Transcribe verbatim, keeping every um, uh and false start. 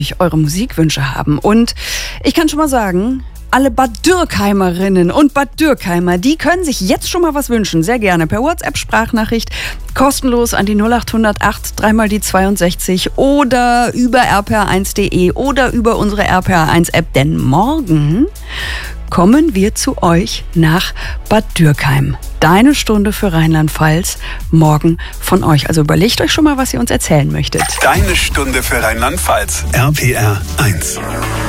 eure Musikwünsche haben. Und ich kann schon mal sagen, alle Bad Dürkheimerinnen und Bad Dürkheimer, die können sich jetzt schon mal was wünschen. Sehr gerne per WhatsApp-Sprachnachricht, kostenlos an die null acht null acht, dreimal die zweiundsechzig oder über r p r eins punkt de oder über unsere R P R eins App. Denn morgen kommen wir zu euch nach Bad Dürkheim. Deine Stunde für Rheinland-Pfalz morgen von euch. Also überlegt euch schon mal, was ihr uns erzählen möchtet. Deine Stunde für Rheinland-Pfalz. R P R eins.